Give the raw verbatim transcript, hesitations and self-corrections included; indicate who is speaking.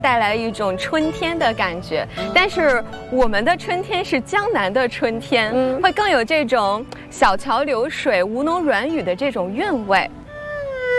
Speaker 1: 带来一种春天的感觉。但是我们的春天是江南的春天，嗯、会更有这种小桥流水、吴侬软语的这种韵味。